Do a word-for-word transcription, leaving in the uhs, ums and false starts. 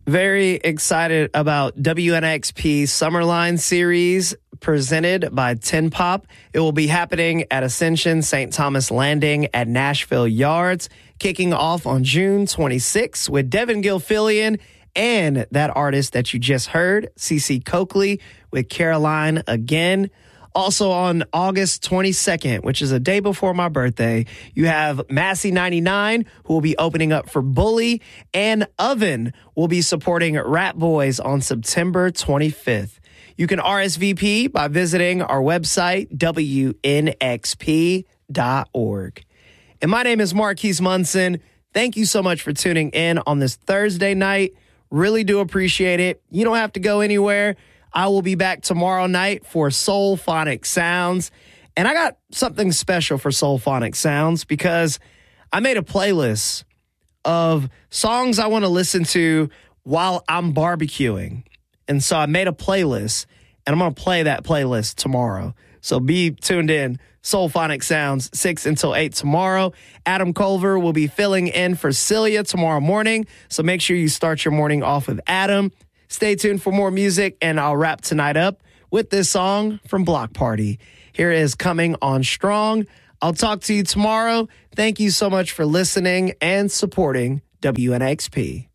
Very excited about W N X P Summerline Series presented by Tin Pop. It will be happening at Ascension Saint Thomas Landing at Nashville Yards, kicking off on June twenty-sixth with Devin Gilfillian and that artist that you just heard, Cece Coakley, with Caroline Again. Also on August twenty-second, which is a day before my birthday, you have Massey ninety-nine, who will be opening up for Bully, and Oven will be supporting Rat Boys on September twenty-fifth. You can R S V P by visiting our website, W N X P dot org. And my name is Marquise Munson. Thank you so much for tuning in on this Thursday night. Really do appreciate it. You don't have to go anywhere. I will be back tomorrow night for Soulphonic Sounds. And I got something special for Soulphonic Sounds because I made a playlist of songs I want to listen to while I'm barbecuing. And so I made a playlist, and I'm going to play that playlist tomorrow. So be tuned in. Soulphonic Sounds, six until eight tomorrow. Adam Culver will be filling in for Celia tomorrow morning. So make sure you start your morning off with Adam. Stay tuned for more music, and I'll wrap tonight up with this song from Block Party. Here is Coming On Strong. I'll talk to you tomorrow. Thank you so much for listening and supporting W N X P.